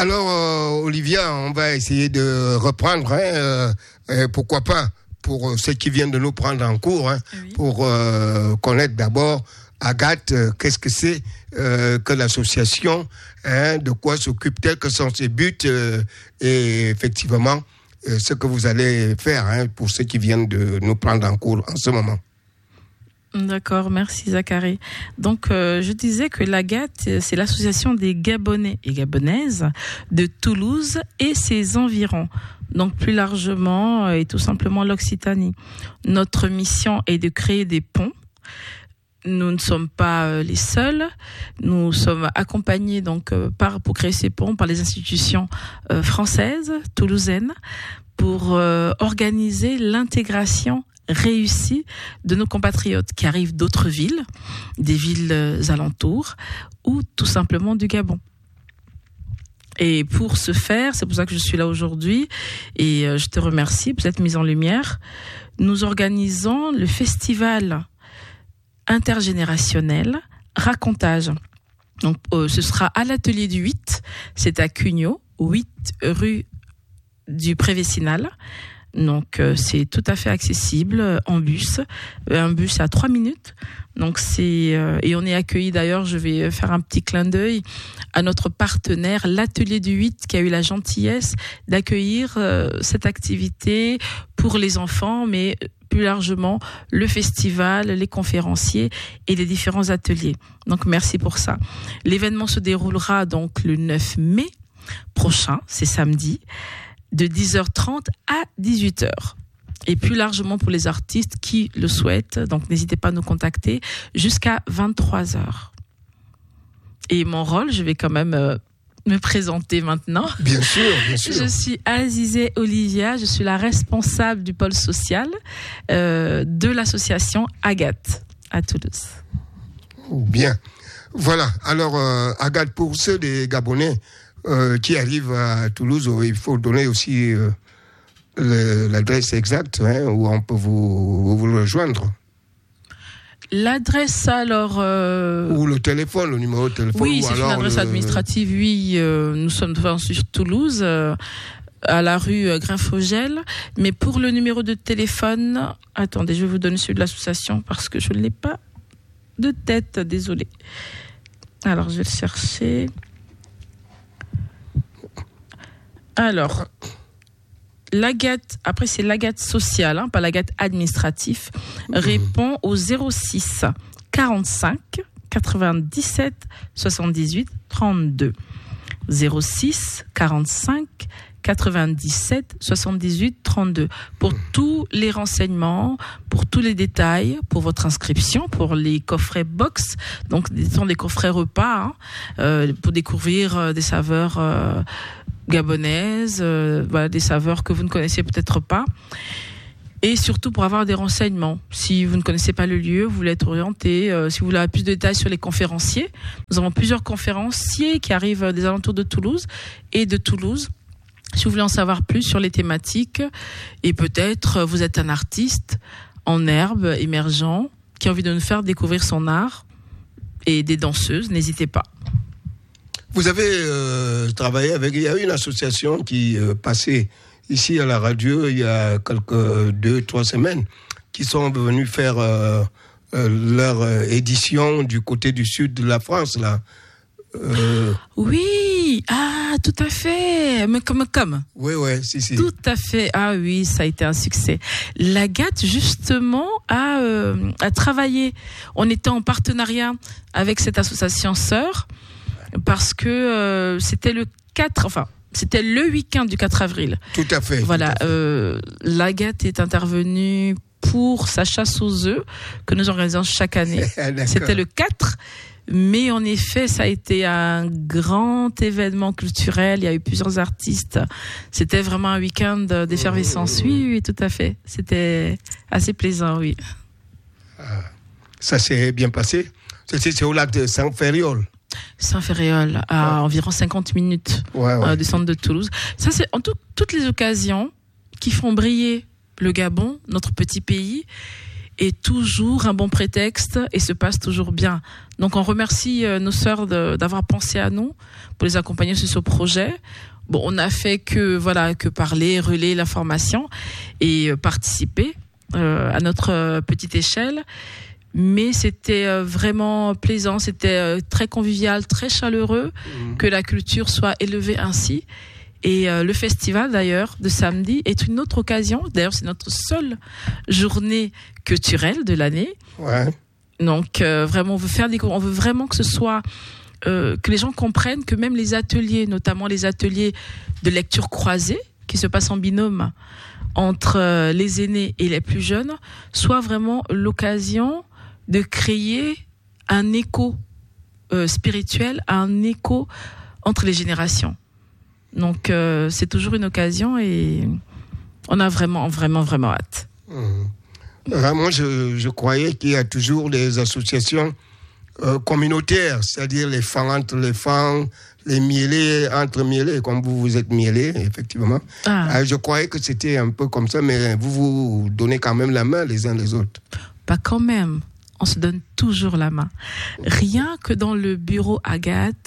Alors, Olivia, on va essayer de reprendre, pourquoi pas, pour ceux qui viennent de nous prendre en cours, pour connaître d'abord, Agathe, qu'est-ce que c'est que l'association, de quoi s'occupe-t-elle, que sont ses buts, et effectivement, ce que vous allez faire pour ceux qui viennent de nous prendre en cours en ce moment. D'accord, merci Zachary. Donc, je disais que l'Agathe, c'est l'association des Gabonais et Gabonaises de Toulouse et ses environs. Donc, plus largement et tout simplement l'Occitanie. Notre mission est de créer des ponts. Nous ne sommes pas les seuls. Nous sommes accompagnés donc pour créer ces ponts par les institutions françaises, toulousaines, pour organiser l'intégration réussie de nos compatriotes qui arrivent d'autres villes, des villes alentours ou tout simplement du Gabon. Et pour ce faire, c'est pour ça que je suis là aujourd'hui et je te remercie pour cette mise en lumière. Nous organisons le festival intergénérationnel Racontage. Donc, ce sera à l'atelier du 8, c'est à Cugnot, 8 rue du Prévécinal. Donc, c'est tout à fait accessible en bus. Un bus à 3 minutes. Donc, et on est accueilli d'ailleurs, je vais faire un petit clin d'œil à notre partenaire, l'Atelier du 8, qui a eu la gentillesse d'accueillir cette activité pour les enfants, mais plus largement le festival, les conférenciers et les différents ateliers. Donc, merci pour ça. L'événement se déroulera donc le 9 mai prochain, c'est samedi, de 10h30 à 18h. Et plus largement pour les artistes qui le souhaitent, donc n'hésitez pas à nous contacter, jusqu'à 23h. Et mon rôle, je vais quand même me présenter maintenant. Bien sûr, bien sûr. Je suis Azizé Olivia, je suis la responsable du pôle social de l'association Agathe à Toulouse. Bien. Voilà, alors Agathe, pour ceux des Gabonais qui arrivent à Toulouse, il faut donner aussi l'adresse exacte où on peut vous rejoindre. L'adresse alors... Ou le téléphone, le numéro de téléphone. Oui, ou c'est alors une adresse administrative, oui. Nous sommes sur Toulouse, à la rue Grinfogel. Mais pour le numéro de téléphone... Attendez, je vais vous donner celui de l'association parce que je ne l'ai pas de tête, désolée. Alors, je vais le chercher. Alors... L'Agathe, après c'est l'Agathe sociale, pas l'Agathe administratif, répond au 06 45 97 78 32. 06 45 97 78 32. Pour tous les renseignements, pour tous les détails, pour votre inscription, pour les coffrets box, donc ce sont des coffrets repas, pour découvrir des saveurs gabonaises, des saveurs que vous ne connaissez peut-être pas. Et surtout pour avoir des renseignements. Si vous ne connaissez pas le lieu, vous voulez être orienté, si vous voulez avoir plus de détails sur les conférenciers, nous avons plusieurs conférenciers qui arrivent des alentours de Toulouse et de Toulouse. Si vous voulez en savoir plus sur les thématiques, et peut-être vous êtes un artiste en herbe, émergent, qui a envie de nous faire découvrir son art, et des danseuses, n'hésitez pas. Vous avez travaillé avec... Il y a une association qui passait ici à la radio il y a 2-3 semaines, qui sont venus faire leur édition du côté du sud de la France, là. Oui, tout à fait. Mais comme. Oui, si. Tout à fait. Ah oui, ça a été un succès. L'Agathe, justement, a travaillé. On était en partenariat avec cette association sœur parce que c'était le week-end du 4 avril. Tout à fait. Voilà. L'Agathe est intervenue pour sa chasse aux œufs que nous organisons chaque année. C'était le 4. Mais en effet, ça a été un grand événement culturel. Il y a eu plusieurs artistes. C'était vraiment un week-end d'effervescence. Oui, tout à fait. C'était assez plaisant, oui. Ça s'est bien passé. C'est au lac de Saint-Ferréol. Saint-Ferréol, à environ 50 minutes du centre de Toulouse. Ça, c'est en toutes les occasions qui font briller le Gabon, notre petit pays. est toujours un bon prétexte et se passe toujours bien. Donc on remercie nos sœurs d'avoir pensé à nous pour les accompagner sur ce projet. Bon, on n'a fait que parler, relayer l'information et participer à notre petite échelle. Mais c'était vraiment plaisant, c'était très convivial, très chaleureux que la culture soit élevée ainsi. Et le festival d'ailleurs de samedi est une autre occasion. D'ailleurs, c'est notre seule journée culturelle de l'année. Ouais. Donc vraiment, on veut vraiment que ce soit que les gens comprennent que même les ateliers, notamment les ateliers de lecture croisée qui se passent en binôme entre les aînés et les plus jeunes, soient vraiment l'occasion de créer un écho spirituel, un écho entre les générations. Donc c'est toujours une occasion et on a vraiment hâte. Moi, je croyais qu'il y a toujours des associations communautaires, c'est-à-dire les fans entre les fans, les mielés entre mielés, comme vous êtes mielés, effectivement. Je croyais que c'était un peu comme ça, mais vous donnez quand même la main les uns les autres. Pas quand même. On se donne toujours la main. Rien que dans le bureau Agathe,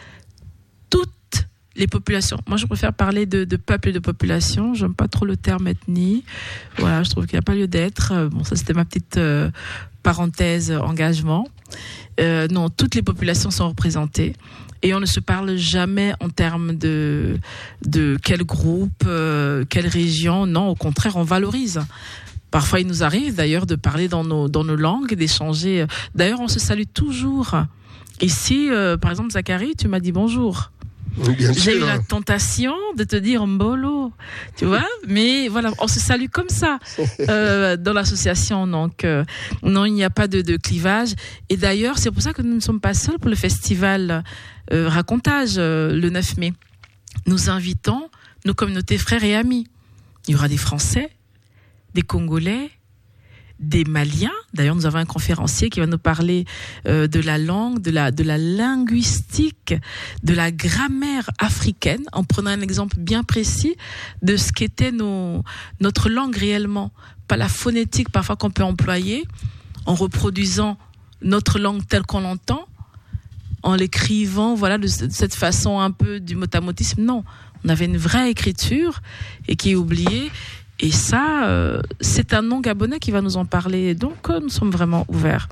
toutes les populations. Moi, je préfère parler de peuple et de population. J'aime pas trop le terme ethnie. Voilà, je trouve qu'il n'y a pas lieu d'être. Bon, ça, c'était ma petite parenthèse engagement. Non, toutes les populations sont représentées. Et on ne se parle jamais en termes de quel groupe, quelle région. Non, au contraire, on valorise. Parfois, il nous arrive d'ailleurs de parler dans nos langues, d'échanger. D'ailleurs, on se salue toujours. Ici, par exemple, Zachary, tu m'as dit bonjour. Bien sûr. J'ai eu la tentation de te dire mbolo, tu vois, mais voilà, on se salue comme ça dans l'association. Donc, non, il n'y a pas de clivage. Et d'ailleurs, c'est pour ça que nous ne sommes pas seuls pour le festival Racontage le 9 mai. Nous invitons nos communautés frères et amis. Il y aura des Français, des Congolais, des Maliens. D'ailleurs, nous avons un conférencier qui va nous parler de la langue, de la linguistique, de la grammaire africaine, en prenant un exemple bien précis de ce qu'était notre langue réellement. Pas la phonétique parfois qu'on peut employer, en reproduisant notre langue telle qu'on l'entend, en l'écrivant, voilà, de cette façon un peu du mot-à-motisme. Non, on avait une vraie écriture et qui est oubliée. Et ça, c'est un non-gabonais qui va nous en parler. Donc, nous sommes vraiment ouverts.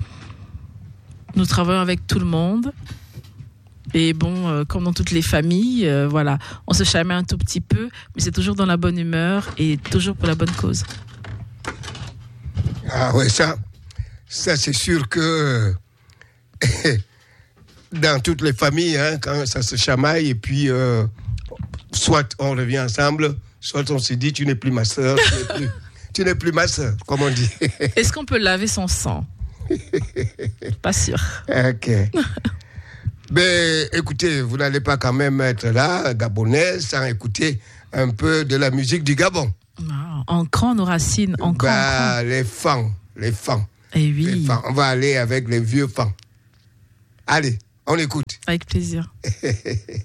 Nous travaillons avec tout le monde. Et bon, comme dans toutes les familles, voilà, on se chamaille un tout petit peu, mais c'est toujours dans la bonne humeur et toujours pour la bonne cause. Ah ouais, ça c'est sûr que dans toutes les familles, hein, quand ça se chamaille, et puis soit on revient ensemble, soit on se dit tu n'es plus ma sœur, tu n'es plus ma sœur, comme on dit. Est-ce qu'on peut laver son sang? Pas sûr. Ok. Mais écoutez, vous n'allez pas quand même être là, gabonais, sans écouter un peu de la musique du Gabon. Non, ancrant nos racines, ancrant. Les fans. Eh oui. Les fans. On va aller avec les vieux fans. Allez, on écoute. Avec plaisir.